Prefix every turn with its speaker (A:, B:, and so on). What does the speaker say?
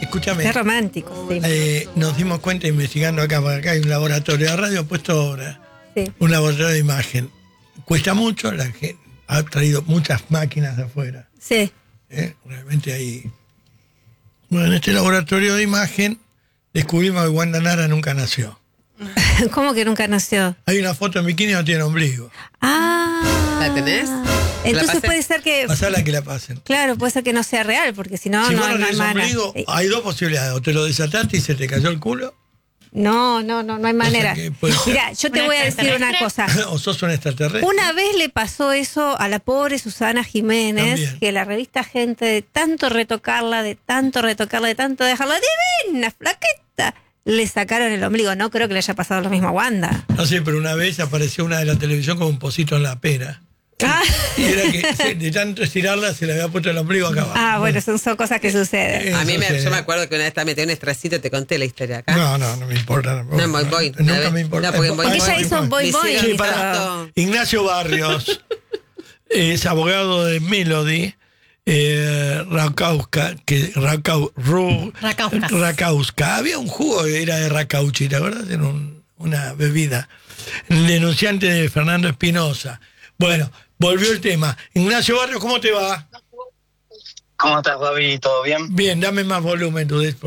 A: Escúchame.
B: Qué romántico, sí.
A: Nos dimos cuenta investigando acá, porque acá hay un laboratorio de radio puesto ahora.
B: Sí.
A: Un laboratorio de imagen. Cuesta mucho, la gente ha traído muchas máquinas de afuera.
B: Sí.
A: Realmente hay... Bueno, en este laboratorio de imagen descubrimos que Wanda Nara nunca nació.
B: ¿Cómo que nunca nació?
A: Hay una foto en bikini y no tiene ombligo.
C: ¿La tenés?
B: Entonces puede ser que...
A: Pasala que la pasen.
B: Claro, puede ser que no sea real, porque si no,
A: Si
B: no
A: vos no
B: hay
A: tenés
B: manera.
A: ombligo, hay dos posibilidades. O te lo desataste y se te cayó el culo.
B: No hay manera.
A: que puede ser.
B: Mira, yo te voy a decir una cosa.
A: O sos un extraterrestre.
B: Una vez le pasó eso a la pobre Susana Jiménez,
A: También.
B: que la revista Gente, de tanto retocarla, de tanto dejarla divina, flaqueta, le sacaron el ombligo. No creo que le haya pasado lo mismo a Wanda.
A: No sé, pero una vez apareció una de la televisión con un pocito en la pera.
B: Ah,
A: Y era que de tanto estirarla se le había puesto el ombligo acá abajo.
B: bueno, son cosas que suceden.
C: A mí
A: Eso sí.
C: yo me acuerdo que una vez estaba metida un estracito, te conté la historia acá.
A: No me importa.
C: No, en Boy Boy.
A: Nunca me importa.
C: No, porque en Boy
B: Ella
C: Boy.
B: hizo Boy Boy.
C: Sí,
B: hizo-
C: para-
A: Ignacio Barrios es abogado de Melody. Rakauska. Había un jugo que era de Rakauchi, ¿te acuerdas? Era una bebida. El denunciante de Fernando Espinosa. Bueno, volvió el tema. Ignacio Barrios, ¿cómo te va?
D: ¿Cómo estás, David? ¿Todo bien?
A: Bien, dame más volumen, tú